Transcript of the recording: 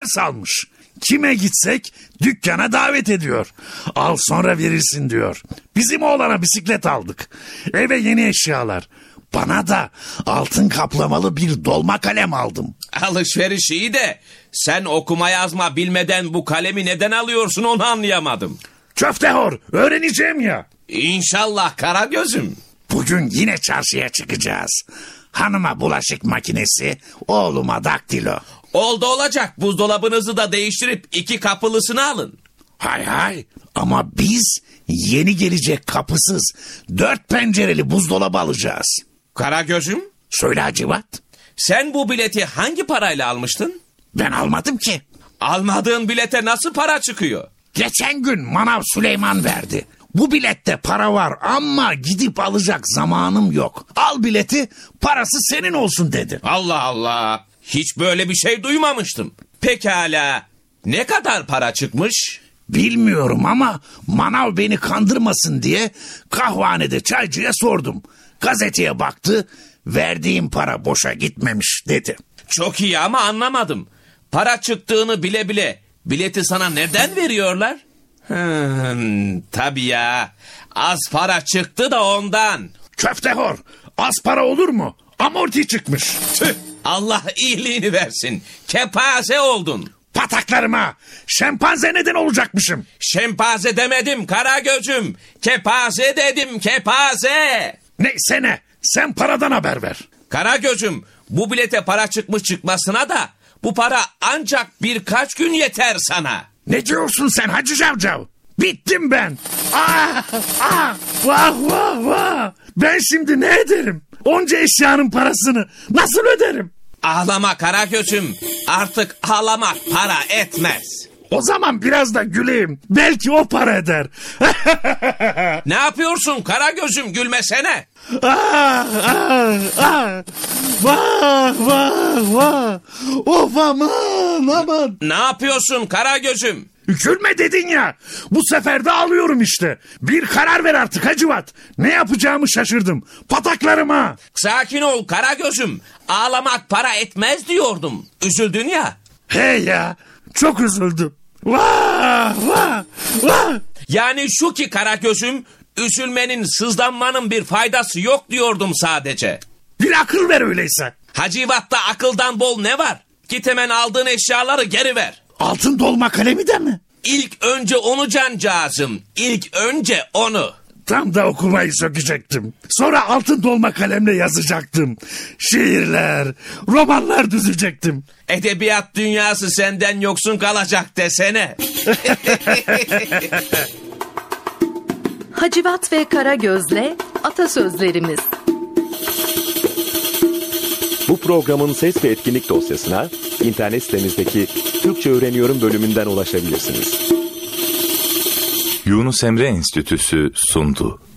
ders almış. Kime gitsek dükkana davet ediyor. Al sonra verirsin diyor. Bizim oğlana bisiklet aldık. Eve yeni eşyalar. Bana da altın kaplamalı bir dolma kalem aldım. Alışveriş iyi de sen okuma yazma bilmeden bu kalemi neden alıyorsun onu anlayamadım. Köftehor, öğreneceğim ya. İnşallah Karagöz'üm. Bugün yine çarşıya çıkacağız. Hanıma bulaşık makinesi, oğluma daktilo. Oldu olacak, buzdolabınızı da değiştirip 2 kapılısını alın. Hay ama biz yeni gelecek kapısız 4 pencereli buzdolabı alacağız. Karagöz'üm, Söyle Hacivat. sen bu bileti hangi parayla almıştın? Ben almadım ki. Almadığın bilete nasıl para çıkıyor? Geçen gün Manav Süleyman verdi. Bu bilette para var ama gidip alacak zamanım yok. Al bileti, parası senin olsun dedi. Allah Allah, hiç böyle bir şey duymamıştım. Pekala, ne kadar para çıkmış? Bilmiyorum ama Manav beni kandırmasın diye kahvehanede çaycıya sordum. Gazeteye baktı, verdiğim para boşa gitmemiş dedi. Çok iyi ama anlamadım. Para çıktığını bile bile bileti sana neden veriyorlar? Tabii ya, az para çıktı da ondan. Köftehor, az para olur mu? Amorti çıkmış. Tüh, Allah iyiliğini versin. Kepaze oldun. Pataklarıma, şempanze neden olacakmışım? Şempaze demedim Karagöz'üm. Kepaze dedim, kepaze. Neyse ne, sen paradan haber ver. Karagöz'üm, bu bilete para çıkmış çıkmasına da bu para ancak birkaç gün yeter sana. Ne diyorsun sen Hacı Cavcav? Bittim ben. Vah. Ben şimdi ne ederim? Onca eşyanın parasını nasıl öderim? Ağlama Karagöz'üm, artık ağlamak para etmez. O zaman biraz da güleyim. Belki o para eder. Ne yapıyorsun Karagöz'üm, gülmesene. Vah. Of aman. Ne yapıyorsun Karagöz'üm? Gülme dedin ya. Bu sefer de ağlıyorum işte. Bir karar ver artık Hacivat. Ne yapacağımı şaşırdım. Pataklarıma. Sakin ol Karagöz'üm. Ağlamak para etmez diyordum. Üzüldün ya. Hey ya. Çok üzüldüm. Vah. Yani şu ki Karagöz'üm, üzülmenin, sızlanmanın bir faydası yok diyordum sadece. Bir akıl ver öyleyse. Hacivat'ta akıldan bol ne var? Git hemen aldığın eşyaları geri ver. Altın dolma kalemi de mi? İlk önce onu cancağızım. İlk önce onu. Tam da okumayı sökecektim. Sonra altın dolma kalemle yazacaktım. Şiirler, romanlar düzecektim. Edebiyat dünyası senden yoksun kalacak desene. Hacivat ve Karagöz'le atasözlerimiz. Bu programın ses ve etkinlik dosyasına internet sitemizdeki Türkçe Öğreniyorum bölümünden ulaşabilirsiniz. Yunus Emre Enstitüsü sundu.